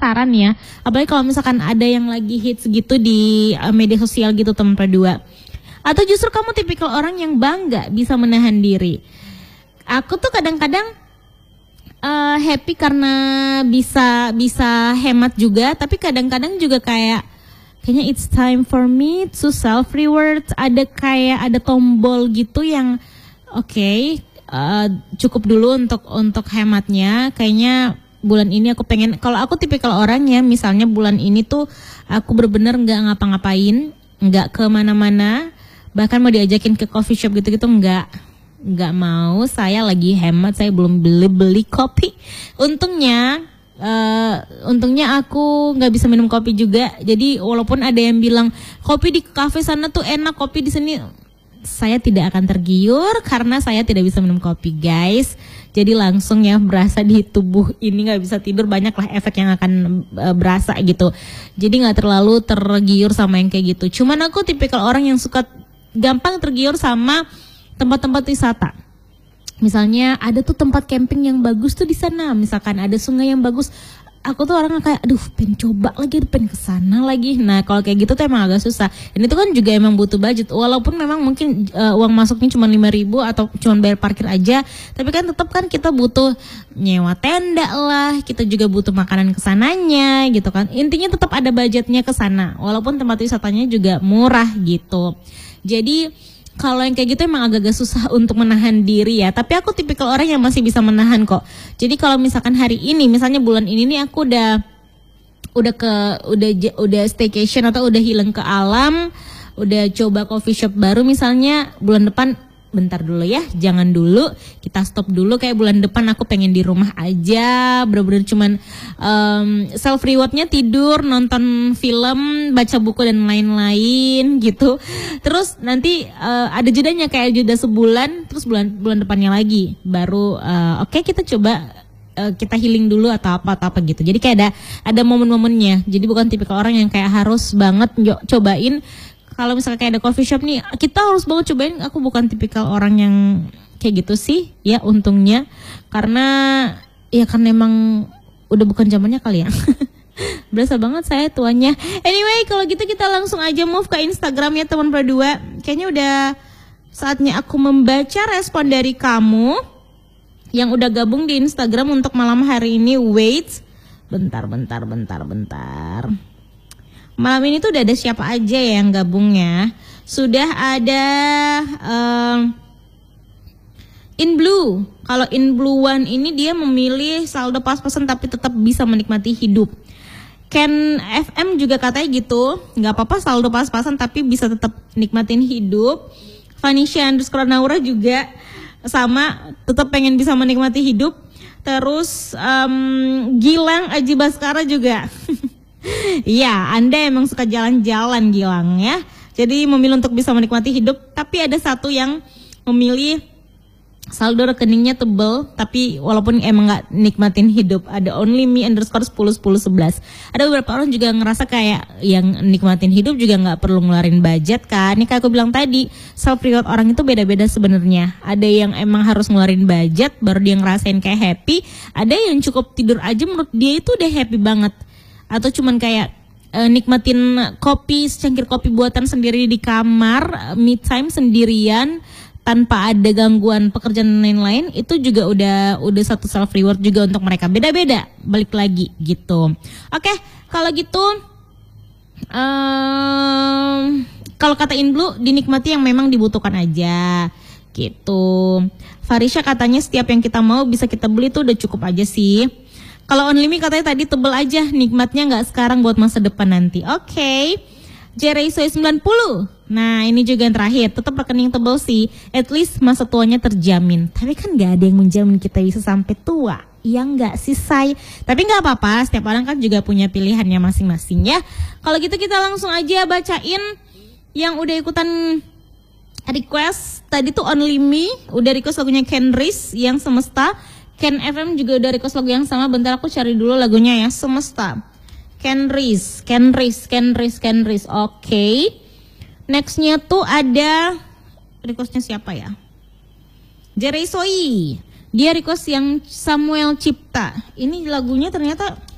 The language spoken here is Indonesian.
saran ya. Apalagi kalau misalkan ada yang lagi hits gitu di media sosial gitu teman berdua. Atau justru kamu tipikal orang yang bangga bisa menahan diri. Aku tuh kadang-kadang happy karena bisa hemat juga, tapi kadang-kadang juga kayaknya it's time for me to self reward. Ada tombol gitu yang cukup dulu untuk hematnya. Kayaknya bulan ini aku pengen, kalau aku tipikal orang ya, misalnya bulan ini tuh aku bener-bener nggak ngapa-ngapain, nggak kemana-mana, bahkan mau diajakin ke coffee shop gitu-gitu nggak mau. Saya lagi hemat, saya belum beli kopi. Untungnya aku nggak bisa minum kopi juga. Jadi walaupun ada yang bilang kopi di kafe sana tuh enak, kopi di sini, saya tidak akan tergiur karena saya tidak bisa minum kopi, guys. Jadi langsung ya berasa di tubuh ini nggak bisa tidur, banyaklah efek yang akan berasa gitu. Jadi nggak terlalu tergiur sama yang kayak gitu. Cuman aku tipikal orang yang suka gampang tergiur sama tempat-tempat wisata. Misalnya ada tuh tempat camping yang bagus tuh di sana, misalkan ada sungai yang bagus. Aku tuh orang kayak pengen coba lagi, pengen kesana lagi. Nah kalau kayak gitu tuh emang agak susah. Dan itu kan juga emang butuh budget. Walaupun memang mungkin uang masuknya cuma 5.000 atau cuma bayar parkir aja, tapi kan tetap kan kita butuh nyewa tenda lah, kita juga butuh makanan kesananya gitu kan. Intinya tetap ada budgetnya kesana, walaupun tempat wisatanya juga murah gitu. Jadi kalau yang kayak gitu emang agak-agak susah untuk menahan diri ya. Tapi aku tipikal orang yang masih bisa menahan kok. Jadi kalau misalkan hari ini, misalnya bulan ini nih aku udah staycation atau udah healing ke alam, udah coba coffee shop baru misalnya, bulan depan bentar dulu ya, jangan dulu, kita stop dulu. Kayak bulan depan aku pengen di rumah aja, bener-bener cuman self rewardnya tidur, nonton film, baca buku dan lain-lain gitu. Terus nanti ada jedanya kayak jeda sebulan, terus bulan depannya lagi baru kita coba kita healing dulu atau apa gitu. Jadi kayak ada momen-momennya. Jadi bukan tipikal orang yang kayak harus banget cobain. Kalau misalnya kayak ada coffee shop nih, kita harus banget cobain. Aku bukan tipikal orang yang kayak gitu sih, ya untungnya. Karena emang udah bukan zamannya kali ya. Berasa banget saya tuanya. Anyway, kalau gitu kita langsung aja move ke Instagram ya teman berdua. Kayaknya udah saatnya aku membaca respon dari kamu yang udah gabung di Instagram untuk malam hari ini. Wait, bentar. Malam ini tuh udah ada siapa aja ya yang gabungnya. Sudah ada In Blue. Kalau In Blue One ini dia memilih saldo pas-pasan tapi tetap bisa menikmati hidup. Ken FM juga katanya gitu, nggak apa-apa saldo pas-pasan tapi bisa tetap nikmatin hidup. Vanisha_Naura juga sama, tetap pengen bisa menikmati hidup. Terus Gilang Aji Baskara juga. Iya, Anda emang suka jalan-jalan Gilang ya. Jadi memilih untuk bisa menikmati hidup. Tapi ada satu yang memilih saldo rekeningnya tebel, tapi walaupun emang gak nikmatin hidup. Ada only me _101011. Ada beberapa orang juga ngerasa kayak yang nikmatin hidup juga gak perlu ngeluarin budget kan. Ini kayak aku bilang tadi, self reward orang itu beda-beda sebenarnya. Ada yang emang harus ngeluarin budget baru dia ngerasain kayak happy. Ada yang cukup tidur aja menurut dia itu udah happy banget. Atau cuman kayak nikmatin kopi, secangkir kopi buatan sendiri di kamar, me time sendirian tanpa ada gangguan pekerjaan dan lain-lain, itu juga udah satu self reward juga untuk mereka. Beda-beda, balik lagi gitu. Oke, kalau gitu kalau kata In Blue, dinikmati yang memang dibutuhkan aja gitu. Farisha katanya setiap yang kita mau bisa kita beli tuh udah cukup aja sih. Kalau Only Me katanya tadi tebel aja, nikmatnya nggak sekarang buat masa depan nanti. Oke. Jeraisoy 90. Nah ini juga yang terakhir, tetap rekening tebel sih. At least masa tuanya terjamin. Tapi kan nggak ada yang menjamin kita bisa sampai tua. Ya nggak sih say. Tapi nggak apa-apa, setiap orang kan juga punya pilihannya masing-masing ya. Kalau gitu kita langsung aja bacain yang udah ikutan request. Tadi tuh Only Me udah request lagunya Ken Riz yang Semesta. Ken FM juga udah request lagu yang sama. Bentar aku cari dulu lagunya ya. Semesta, Ken Riz. Oke. Nextnya tuh ada requestnya siapa ya? Jeraisoy. Dia request yang Samuel Cipta. Ini lagunya ternyata